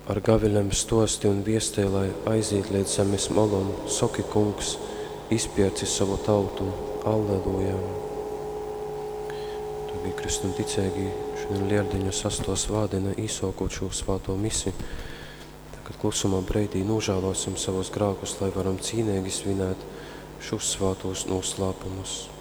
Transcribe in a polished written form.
ar gaviļam stosti un viestē, lai aiziet līdz zemes malom, soki kungs, izpierci savu tautu. Alleluja! Tobī Kristum ticēgi šodien lieldiņa sastos vādina īsokot šo svāto misi. Tagad klusumā breidī nožēlosim savus grākus, lai varam cīnīgi svinēt šos svātos noslēpumus.